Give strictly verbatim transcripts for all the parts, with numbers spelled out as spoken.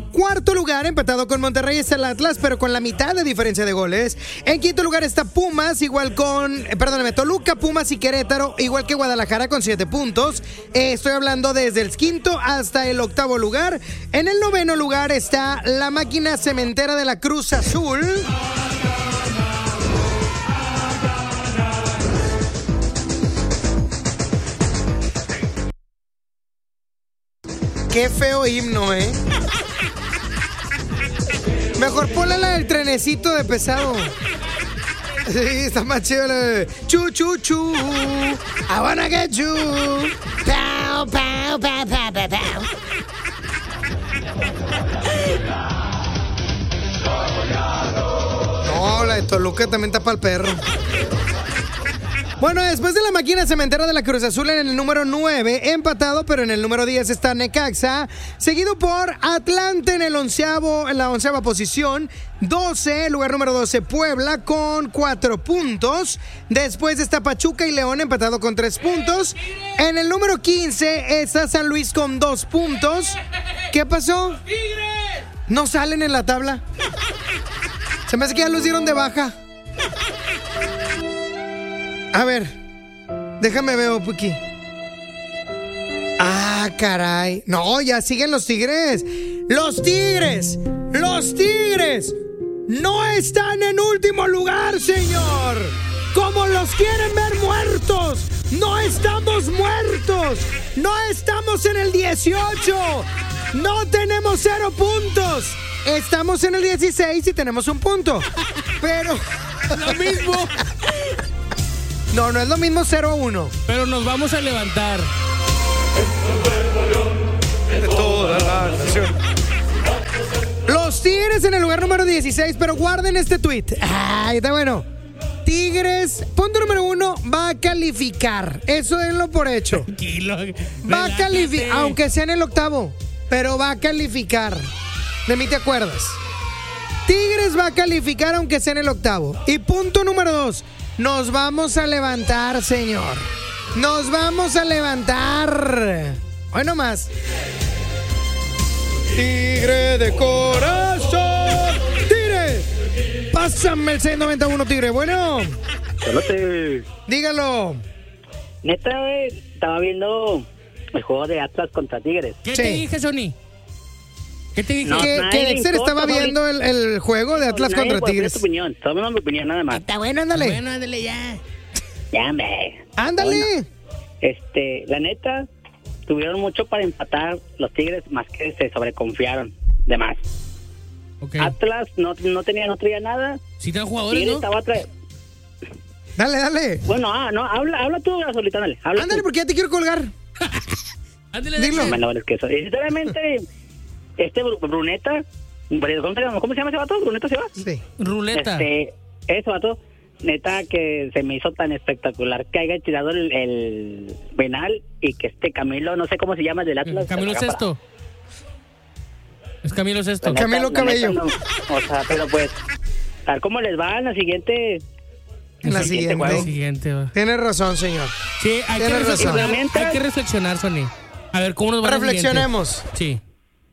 cuarto lugar, empatado con Monterrey, está el Atlas, pero con la mitad de diferencia de goles. En quinto lugar está Pumas, igual con, eh, perdóname, Toluca, Pumas y Querétaro, igual que Guadalajara con siete puntos. Eh, estoy hablando desde el quinto hasta el octavo lugar. En el noveno lugar está la máquina cementera de la Cruz Azul. Qué feo himno, ¿eh? Mejor ponle la del trenecito de pesado. Sí, está más chido la de chu, chu, chu. I wanna get you. Pow, pow, pow, pow, pow, pow. No, la de Toluca también tapa al perro. Bueno, después de la máquina cementera de la Cruz Azul en el número nueve, empatado, pero en el número diez está Necaxa, seguido por Atlante en el onceavo, en la onceava posición, doce, lugar número doce, Puebla con cuatro puntos. Después está Pachuca y León empatado con tres puntos. En el número quince está San Luis con dos puntos. ¿Qué pasó? No salen en la tabla. Se me hace que ya los dieron de baja. A ver, déjame ver, Puki. Ah, caray. No, ya siguen los Tigres. Los Tigres, los Tigres no están en último lugar, señor. Como los quieren ver muertos. No estamos muertos. No estamos en el dieciocho. No tenemos cero puntos. Estamos en el dieciséis y tenemos un punto. Pero lo mismo. No, no es lo mismo cero a uno. Pero nos vamos a levantar. De toda la nación. Los Tigres en el lugar número dieciséis, pero guarden este tweet. Ay, está bueno. Tigres, punto número uno, va a calificar. Eso denlo por hecho. Tranquilo. Va a calificar, aunque sea en el octavo, pero va a calificar. De mí te acuerdas. Tigres va a calificar aunque sea en el octavo. Y punto número dos. Nos vamos a levantar, señor. Nos vamos a levantar. Hoy nomás. Tigre de corazón. Tigre. Pásame el seis noventa y uno, Tigre. Bueno. Pelote. Dígalo. Neta, güey, estaba viendo el juego de Atlas contra Tigres. ¿Qué Sí. te dije, Sony? ¿Qué te dije? No, que, nadie que le Dexter importa, estaba viendo el, el juego de Atlas Nadie contra puede Tigres. dar tu opinión, solo dando mi opinión nada más. Está bueno, ándale. Bueno, ándale ya. Ya, me. Ándale. Bueno, este, la neta, tuvieron mucho para empatar los Tigres, más que se sobreconfiaron de más. Okay. Atlas no, no tenía, no traía nada. Sí traen jugadores, Tigres ¿no? estaba tra... Dale, dale. Bueno, ah, no, habla, habla tú, Gasolita, dale. Habla Ándale, tú. porque ya te quiero colgar. Ándale, Dilo. Dexter. Menores que eso. Y sinceramente, este Bru- Bruneta, ¿cómo se llama ese vato? ¿Bruneta se va? Sí. Ruleta. Este, ese vato, neta que se me hizo tan espectacular que haya tirado el, el penal y que este Camilo, no sé cómo se llama, del Atlas. Camilo se haga Sesto. Es Camilo Sesto. para- la neta- Camilo la neta Cabello. no. O sea, pero pues, a ver cómo les va en la siguiente. En la siguiente siguiente. juego. Siguiente, va. Tienes razón, señor. Sí, hay que, Tienes razón. reflexionar, hay que reflexionar, Sony. A ver, ¿cómo nos va a Reflexionemos. Sí.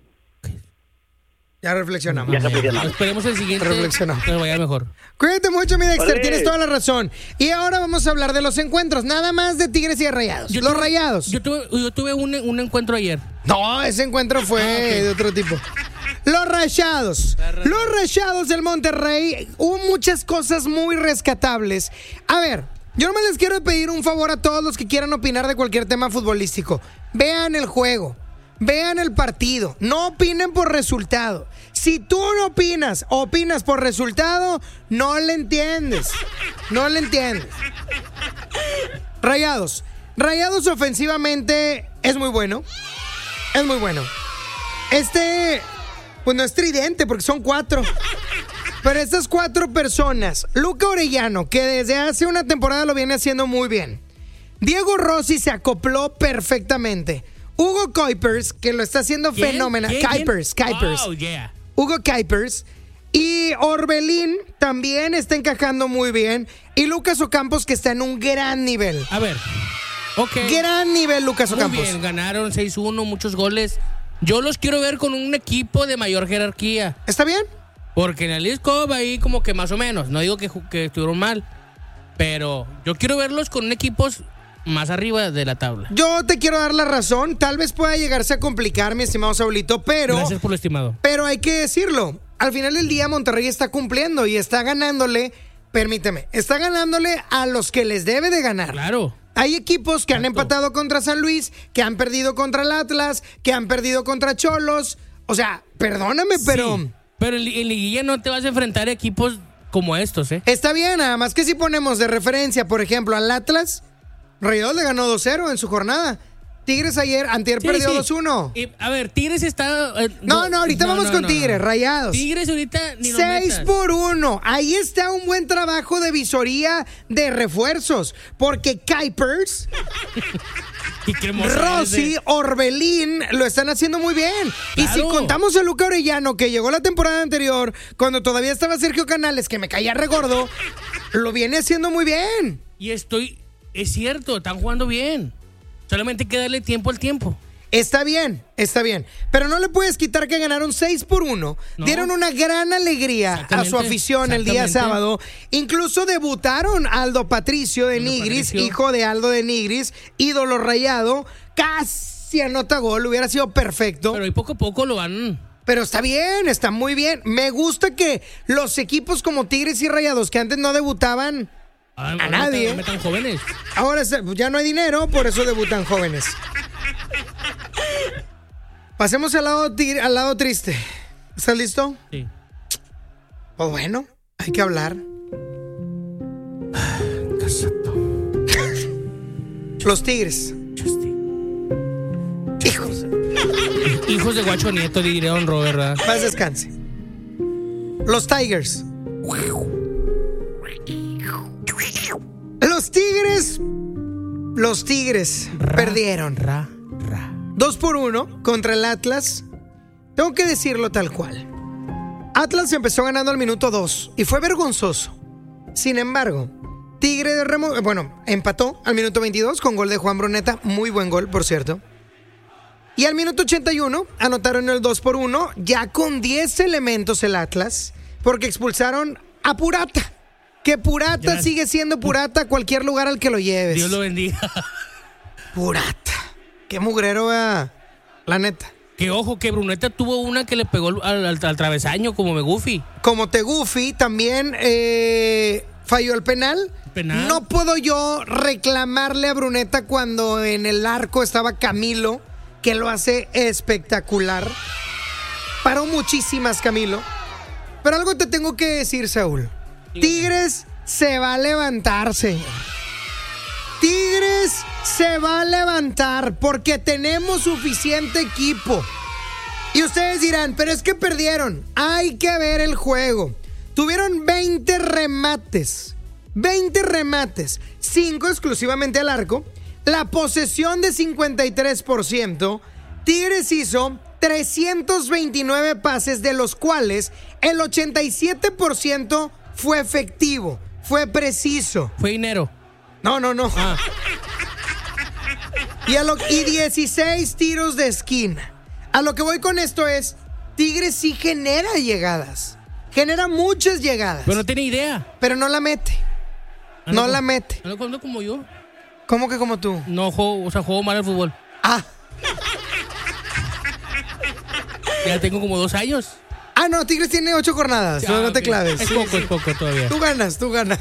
Ya reflexionamos. Ya reflexionamos. Esperemos el siguiente. Reflexionamos. Que nos vaya mejor. Cuídate mucho, mi Dexter, Vale. tienes toda la razón. Y ahora vamos a hablar de los encuentros, nada más de Tigres y de Rayados. Yo los tuve- Rayados. Yo tuve, yo tuve un, un encuentro ayer. No, ese encuentro fue de otro tipo. Los Rayados. Los Rayados del Monterrey. Hubo muchas cosas muy rescatables. A ver, yo nomás les quiero pedir un favor a todos los que quieran opinar de cualquier tema futbolístico. Vean el juego. Vean el partido. No opinen por resultado. Si tú no opinas, opinas por resultado, no le entiendes. No le entiendes. Rayados. Rayados ofensivamente es muy bueno. Es muy bueno. Este, pues no es tridente porque son cuatro. Pero estas cuatro personas, Luca Orellano, que desde hace una temporada lo viene haciendo muy bien. Diego Rossi se acopló perfectamente. Hugo Kuipers, que lo está haciendo ¿Quién? fenomenal. ¿Quién? ¿Quién? Kuipers, Kuipers. Oh, yeah. Hugo Kuipers. Y Orbelín también está encajando muy bien. Y Lucas Ocampos, que está en un gran nivel. A ver. Ok. Gran nivel, Lucas Muy Ocampos. bien, ganaron seis uno, muchos goles. Yo los quiero ver con un equipo de mayor jerarquía. ¿Está bien? Porque en el Leagues Cup ahí como que más o menos. No digo que, que estuvieron mal. Pero yo quiero verlos con equipos más arriba de la tabla. Yo te quiero dar la razón. Tal vez pueda llegarse a complicar, mi estimado Saulito, pero... Gracias por lo estimado. Pero hay que decirlo. Al final del día, Monterrey está cumpliendo y está ganándole... Permíteme, está ganándole a los que les debe de ganar. Claro. Hay equipos que han Exacto. empatado contra San Luis, que han perdido contra el Atlas, que han perdido contra Cholos. O sea, perdóname, pero... Sí, pero en, en liguilla no te vas a enfrentar a equipos como estos, ¿eh? Está bien, nada más que si ponemos de referencia, por ejemplo, al Atlas, Rayados le ganó dos cero en su jornada. Tigres ayer, antier Sí, perdió sí. dos uno. Y, a ver, Tigres está... eh, No, no, ahorita vamos con no, Tigres, no. Rayados. Tigres ahorita ni lo seis metas. por uno. Ahí está un buen trabajo de visoría de refuerzos. Porque Kuipers, Y cremoso Rossi, ese. Orbelín lo están haciendo muy bien. Y si Claro. contamos a Luca Orellano, que llegó la temporada anterior, cuando todavía estaba Sergio Canales, que me caía regordo, lo viene haciendo muy bien. Y estoy... Es cierto, están jugando bien. Solamente hay que darle tiempo al tiempo. Está bien, está bien. Pero no le puedes quitar que ganaron seis por uno. No. Dieron una gran alegría a Exactamente, su afición el día exactamente. sábado. Incluso debutaron a Aldo Patricio de Aldo Nigris, Patricio. hijo de Aldo de Nigris, ídolo rayado. Casi anota gol, hubiera sido perfecto. Pero Pero, ahí poco a poco lo van... está bien, está muy bien. Me gusta que los equipos como Tigres y Rayados, que antes no debutaban, A, A nadie. No metan jóvenes. ahora se- ya no hay dinero, por eso debutan jóvenes. Pasemos al lado, tigre- al lado triste. ¿Estás listo? Sí. Pues bueno, hay que hablar. Los Tigres. Hijos, Hijos de Guacho Nieto, diría Don Robert, ¿verdad? más descanse. Los Tigers. Los Tigres. Los Tigres perdieron. Ra, ra. Dos por uno contra el Atlas. Tengo que decirlo tal cual. Atlas empezó ganando al minuto dos y fue vergonzoso. Sin embargo, Tigre de Remo, bueno, empató al minuto veintidós con gol de Juan Bruneta. Muy buen gol, por cierto. Y al minuto ochenta y uno anotaron el dos por uno, ya con diez elementos el Atlas, porque expulsaron a Purata. Que Purata Ya. sigue siendo Purata a cualquier lugar al que lo lleves. Dios lo bendiga. Purata. Qué mugrero, ¿verdad? La neta. Que ojo, que Bruneta tuvo una que le pegó al, al- al travesaño como me Goofy. Como Tegufi también eh, falló el penal. Penal. No puedo yo reclamarle a Bruneta cuando en el arco estaba Camilo, que lo hace espectacular. Paró muchísimas, Camilo. Pero algo te tengo que decir, Saúl. Tigres se va a levantar, señor. Tigres se va a levantar porque tenemos suficiente equipo. Y ustedes dirán, pero es que perdieron. Hay que ver el juego. Tuvieron veinte remates. veinte remates. cinco exclusivamente al arco. La posesión de cincuenta y tres por ciento. Tigres hizo trescientos veintinueve pases, de los cuales el ochenta y siete por ciento fue efectivo. Fue preciso. Fue dinero. No, no, no. Ah, Y, a lo- y dieciséis tiros de esquina. A lo que voy con esto es, Tigres sí genera llegadas. Genera muchas llegadas. pero no tiene idea. Pero no la mete. No Ando la como- mete. ando como- como yo. ¿Cómo que como tú? No juego, o sea, juego mal al fútbol. Ah, Ya tengo como dos años. ah no, Tigres tiene ocho jornadas. No, Ah, no te ok. claves. Es Sí, poco, sí. es poco todavía. Tú ganas, tú ganas.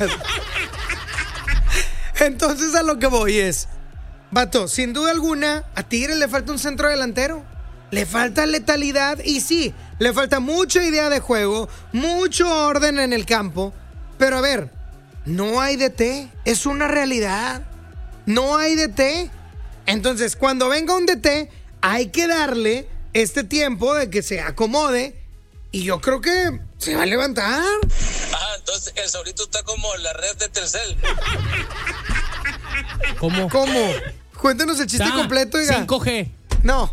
Entonces a lo que voy es, vato, sin duda alguna, a Tigres le falta un centro delantero. Le falta letalidad y sí, le falta mucha idea de juego, mucho orden en el campo. Pero a ver, no hay D T, es una realidad. No hay D T. Entonces, cuando venga un D T, hay que darle este tiempo de que se acomode. Y yo creo que se va a levantar. Ah, entonces el Saulito está como en la red de Telcel. ¿Cómo? ¿Cómo? Cuéntanos el chiste Ah, completo, oiga. cinco G. No,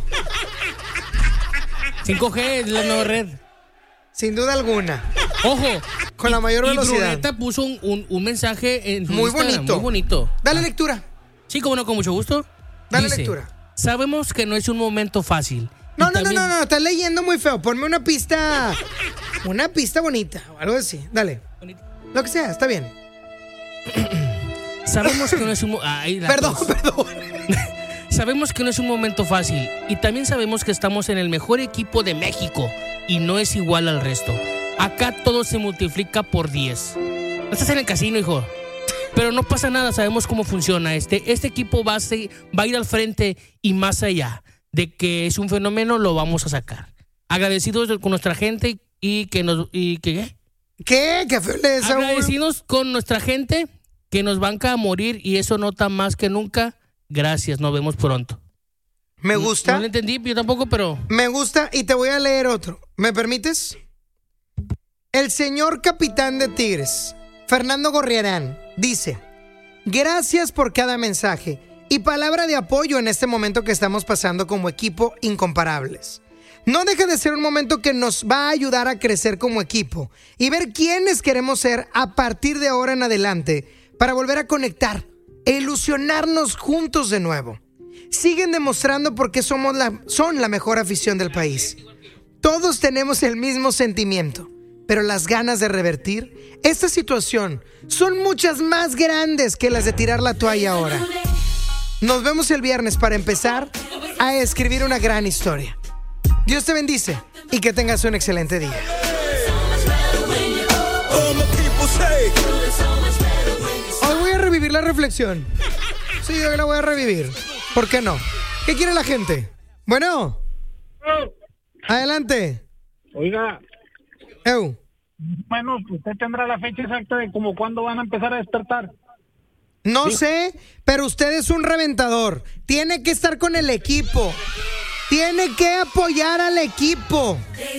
cinco G es la nueva red. sin duda alguna. Ojo. Con la mayor y velocidad. Bruneta puso un, un- un mensaje en su Muy Instagram, bonito. Muy bonito. Dale lectura. Sí, como no, con mucho gusto. Dale Dice, lectura. sabemos que no es un momento fácil No, no, también... no, no, no, estás leyendo muy feo. Ponme una pista, una pista bonita o algo así. Dale. Lo que sea, está bien. Sabemos que no es un... Ay, perdón, tos. perdón. Sabemos que no es un momento fácil y también sabemos que estamos en el mejor equipo de México y no es igual al resto. Acá todo se multiplica por diez. No estás en el casino, hijo. Pero no pasa nada, sabemos cómo funciona. Este, este equipo va a, ser, va a ir al frente y más allá de que es un fenómeno, lo vamos a sacar. Agradecidos con nuestra gente y que nos... Y que, ¿Qué? ¿Qué feo le es, Saúl? Agradecidos con nuestra gente que nos banca a morir y eso nota más que nunca. Gracias, nos vemos pronto. Me gusta. No, no lo entendí, yo tampoco, pero... Me gusta y te voy a leer otro. ¿Me permites? El señor capitán de Tigres, Fernando Gorriarán, dice: gracias por cada mensaje y palabra de apoyo en este momento que estamos pasando como equipo incomparables. No deja de ser un momento que nos va a ayudar a crecer como equipo y ver quiénes queremos ser a partir de ahora en adelante para volver a conectar e ilusionarnos juntos de nuevo. Siguen demostrando por qué somos la, son la mejor afición del país. Todos tenemos el mismo sentimiento, pero las ganas de revertir esta situación son muchas más grandes que las de tirar la toalla ahora. Nos vemos el viernes para empezar a escribir una gran historia. Dios te bendice y que tengas un excelente día. Hoy voy a revivir la reflexión. Sí, hoy la voy a revivir. ¿Por qué no? ¿Qué quiere la gente? Bueno. Adelante. Oiga. Eu. Bueno, usted tendrá la fecha exacta de como cuándo van a empezar a despertar. No ¿Sí? sé, pero usted es un reventador. Tiene que estar con el equipo. Tiene que apoyar al equipo.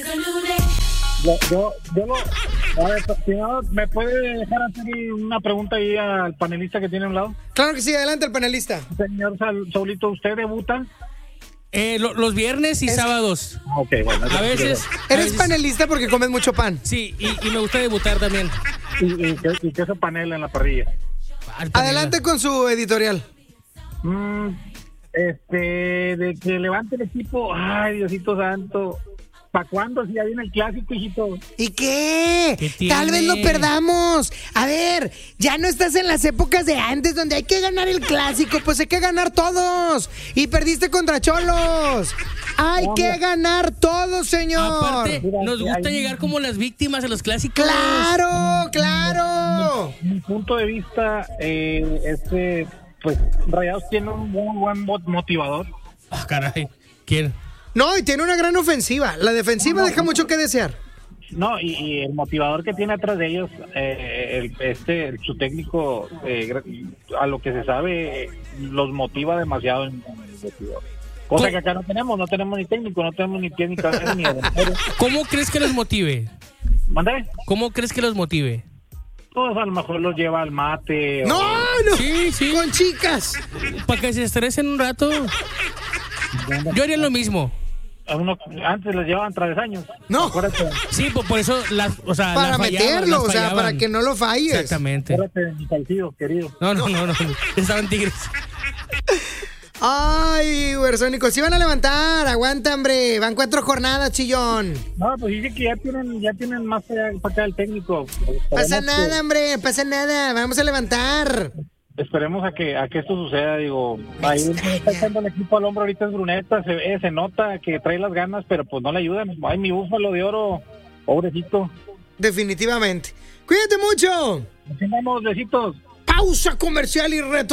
Yo, yo, yo lo... A ver, señor, ¿me puede dejar hacer una pregunta ahí al panelista que tiene a un lado? Claro que sí, adelante el panelista. Señor Sal, Saulito, ¿usted debuta? Eh, lo, los viernes y Es... sábados. Ok, bueno. A veces... a Eres veces... panelista porque comes mucho pan. Sí, y, y me gusta debutar también. Y, y, y queso panela en la parrilla. Adelante con su editorial. Mm, este, de que levante el equipo. Ay, Diosito santo. ¿Para cuándo? Si ya viene el clásico, hijito. ¿Y qué? ¿Qué tiene? Tal vez lo perdamos. A ver, ya no estás en las épocas de antes donde hay que ganar el clásico. Pues hay que ganar todos. Y perdiste contra Cholos. Hay No, que mira. ganar todos, señor. Aparte, Mira, nos gusta ahí- llegar como las víctimas a los clásicos. Claro, claro. Mi punto de vista, eh, este, pues Rayados tiene un muy buen mo- motivador. Ah, caray. ¿Quién? No, y tiene una gran ofensiva. La defensiva deja mucho que desear. No, y, y el motivador que tiene atrás de ellos, eh, el, este, el- su técnico, eh, a lo que se sabe, eh, los motiva demasiado en, en el vestidor. Cosa ¿Cómo? que acá no tenemos, no tenemos ni técnico, no tenemos ni pie ni cabeza ni delantero. ¿Cómo crees que los motive? ¿Mandé? ¿Cómo crees que los motive? Todos a lo mejor los lleva al mate. No, o- no. Sí, sí. Con chicas. Para que se estresen un rato. Yo haría lo mismo. a uno, antes les llevaban travesaños. No. Acuérdate, Sí, por, por eso las, o sea, Para las fallaban, meterlo, las o sea, fallaban. para que no lo falles. Exactamente. acuérdate de mi Salcido, querido. No, no, no, no. Estaban tigres. Ay, Guersónico, sí van a levantar. Aguanta, hombre. Van cuatro jornadas, chillón. No, pues dice que ya tienen, ya tienen más allá, para acá el técnico. Pasa Esperemos nada, que- hombre. Pasa nada. Vamos a levantar. Esperemos a que a que esto suceda, digo, ahí está echando el equipo al hombro ahorita es Bruneta, se ve, se nota que trae las ganas, pero pues no le ayudan. Ay, mi búfalo de oro, pobrecito. Definitivamente. Cuídate mucho. Nos vemos, besitos. Pausa comercial y reto.